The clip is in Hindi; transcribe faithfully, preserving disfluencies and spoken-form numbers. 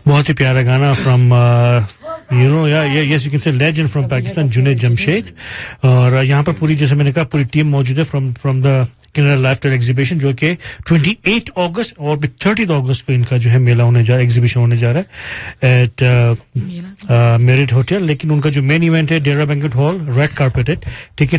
बहुत ही प्यारा गाना फ्रॉम यू नो या yes you can say legend from Pakistan Junaid Jamshed और यहाँ पर पूरी जैसे मैंने कहा पूरी टीम मौजूद है from from the Canada lifestyle exhibition जो कि अट्ठाईस अगस्त और भी तीस अगस्त को इनका जो है मेला होने जा रहा है एग्जीबिशन होने जा रहा है एट मेरिट होटल लेकिन उनका जो मेन इवेंट है डेरा बैंक्वेट हॉल रेड कारपेटेड ठीक है